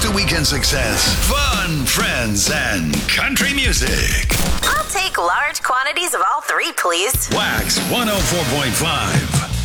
to weekend success, fun, friends, and country music. I'll take large quantities of all three, please. Wax 104.5.